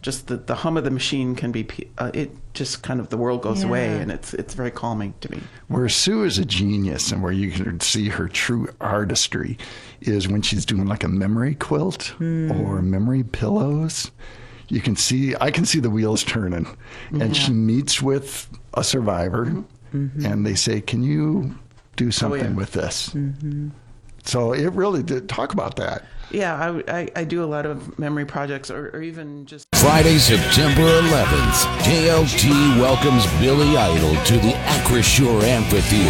just the hum of the machine can be, it just kind of, the world goes away, and it's very calming to me. Where Sue is a genius and where you can see her true artistry is when she's doing like a memory quilt or memory pillows. I can see the wheels turning, and she meets with a survivor and they say, can you do something with this? So it really did talk about that. Yeah, I do a lot of memory projects, or even just... Friday, September 11th, KLT welcomes Billy Idol to the Acrisure Amphitheater.